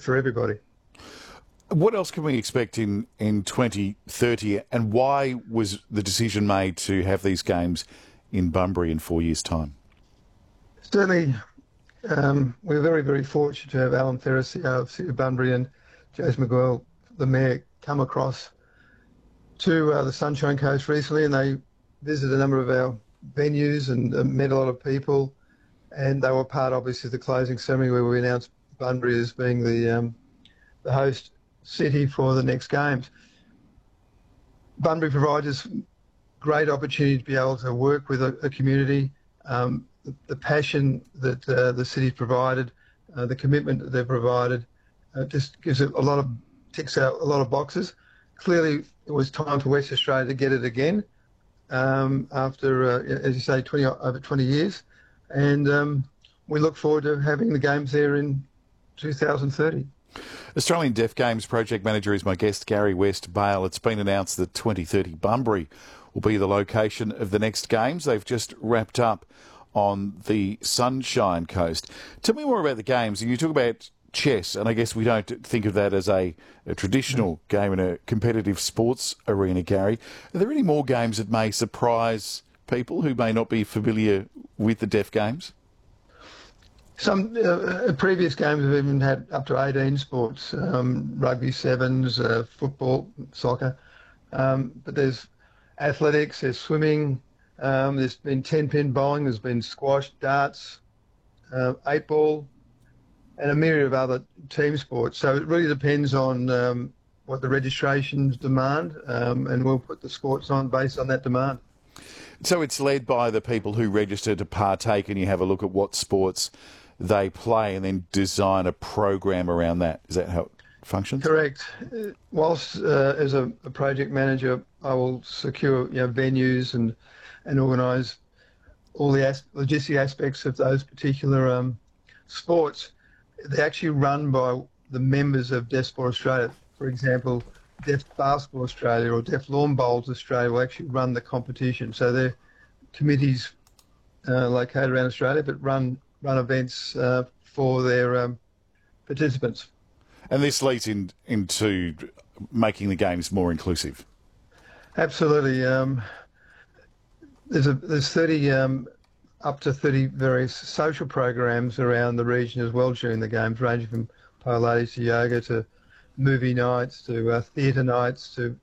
for everybody. What else can we expect in 2030, and why was the decision made to have these games in Bunbury in 4 years' time? Certainly, we're very, very fortunate to have Alan Ferris, CEO of City of Bunbury, and Jason McGuell, the Mayor, come across to the Sunshine Coast recently, and they visited a number of our venues and met a lot of people, and they were part, obviously, of the closing ceremony where we announced Bunbury as being the host city for the next games. Bunbury provides us great opportunity to be able to work with a community. The passion that the city's provided, the commitment that they've provided, just gives it ticks out a lot of boxes. Clearly, it was time for West Australia to get it again after, as you say, over 20 years. And we look forward to having the games there in 2030. Australian Deaf Games Project Manager is my guest, Gary West Bale. It's been announced that 2030 Bunbury will be the location of the next games. They've just wrapped up on the Sunshine Coast. Tell me more about the games. You talk about chess, and I guess we don't think of that as a traditional game in a competitive sports arena, Gary. Are there any more games that may surprise people who may not be familiar with the Deaf Games? Some previous games have even had up to 18 sports, rugby sevens, football, soccer. But there's athletics, there's swimming, there's been 10-pin bowling, there's been squash, darts, 8-ball, and a myriad of other team sports. So it really depends on what the registrations demand, and we'll put the sports on based on that demand. So it's led by the people who register to partake, and you have a look at what sports they play and then design a program around that. Is that how it functions? Correct. Whilst as a project manager, I will secure venues and organise all the logistic aspects of those particular sports. They're actually run by the members of Deaf Sport Australia. For example, Deaf Basketball Australia or Deaf Lawn Bowls Australia will actually run the competition. So they're committees located around Australia, but run events for their participants. And this leads into making the games more inclusive. Absolutely. There's 30 up to 30 various social programs around the region as well during the games, ranging from Pilates to yoga to movie nights to theatre nights to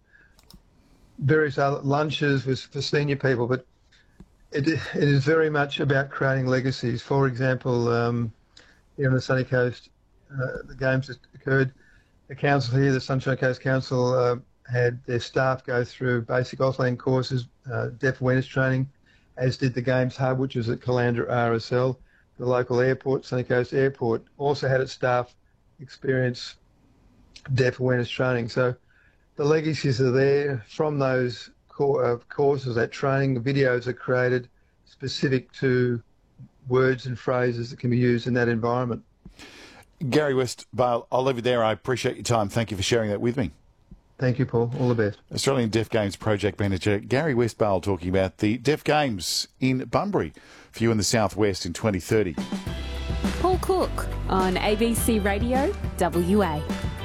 various other lunches for senior people. But it is very much about creating legacies. For example, here on the Sunny Coast, the games that occurred, the council here, the Sunshine Coast Council, had their staff go through basic Auslan courses, deaf awareness training, as did the Games Hub, which was at Caloundra RSL. The local airport, Sunny Coast Airport, also had its staff experience deaf awareness training. So the legacies are there from those courses, that training. The videos are created specific to words and phrases that can be used in that environment. Gary West Bale, I'll leave it there. I appreciate your time. Thank you for sharing that with me. Thank you, Paul. All the best. Australian Deaf Games Project Manager Gary West Bale talking about the Deaf Games in Bunbury for you in the southwest in 2030. Paul Cook on ABC Radio WA.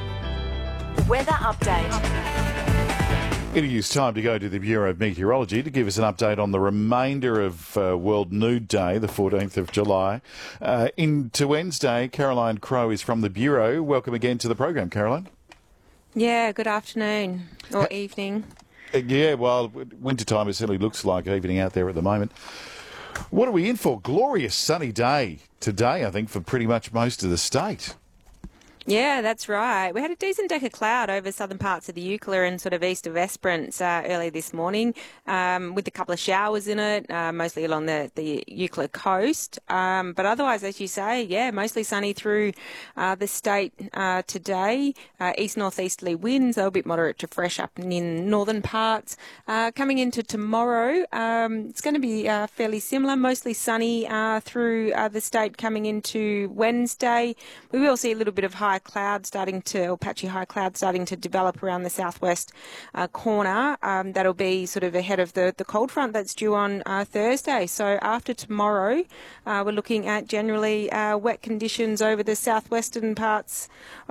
Weather update. It'll use time to go to the Bureau of Meteorology to give us an update on the remainder of World Nude Day, the 14th of July. Into Wednesday, Caroline Crowe is from the Bureau. Welcome again to the program, Caroline. Yeah, good afternoon or evening. Yeah, well, wintertime, it certainly looks like evening out there at the moment. What are we in for? Glorious sunny day today, I think, for pretty much most of the state. Yeah, that's right. We had a decent deck of cloud over southern parts of the Eucla and sort of east of Esperance early this morning, with a couple of showers in it, mostly along the Eucla coast. But otherwise, as you say, yeah, mostly sunny through the state today. East-northeasterly winds, though a bit moderate to fresh up in northern parts. Coming into tomorrow, it's going to be fairly similar, mostly sunny through the state coming into Wednesday. We will see a little bit of high cloud patchy high cloud starting to develop around the southwest corner. That'll be sort of ahead of the cold front that's due on Thursday. So after tomorrow, we're looking at generally wet conditions over the southwestern parts